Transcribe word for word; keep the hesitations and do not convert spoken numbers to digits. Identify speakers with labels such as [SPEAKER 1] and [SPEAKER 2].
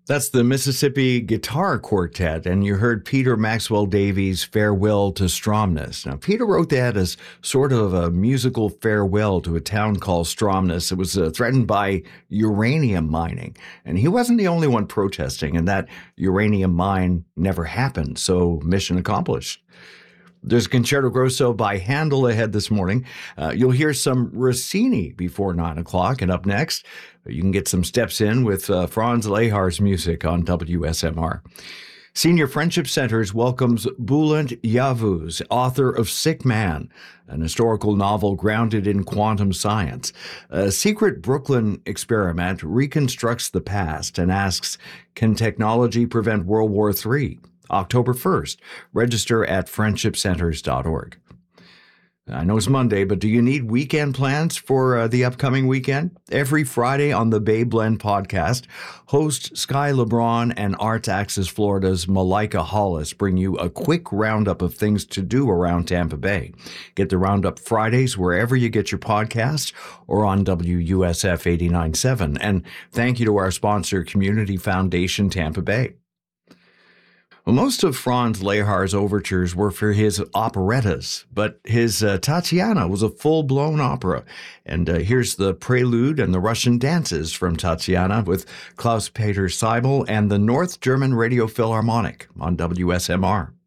[SPEAKER 1] That's the Mississippi Guitar Quartet, and you heard Peter Maxwell Davies' Farewell to Stromness. Now, Peter wrote that as sort of a musical farewell to a town called Stromness. It was uh, threatened by uranium mining, and he wasn't the only one protesting, and that uranium mine never happened, so mission accomplished. There's a Concerto Grosso by Handel ahead this morning. Uh, you'll hear some Rossini before nine o'clock. And up next, you can get some steps in with uh, Franz Lehar's music on W S M R. Senior Friendship Centers welcomes Bulent Yavuz, author of Sick Man, an historical novel grounded in quantum science. A secret Brooklyn experiment reconstructs the past and asks, can technology prevent World War Three? October first. Register at friendship centers dot org. I know it's Monday, but do you need weekend plans for uh, the upcoming weekend? Every Friday on the Bay Blend podcast, host Sky LeBron and Arts Axis Florida's Malika Hollis bring you a quick roundup of things to do around Tampa Bay. Get the Roundup Fridays wherever you get your podcasts or on W U S F eighty-nine point seven. And thank you to our sponsor, Community Foundation Tampa Bay. Well, most of Franz Lehar's overtures were for his operettas, but his uh, Tatiana was a full-blown opera. And uh, here's the prelude and the Russian dances from Tatiana with Klaus-Peter Seibel and the North German Radio Philharmonic on W S M R.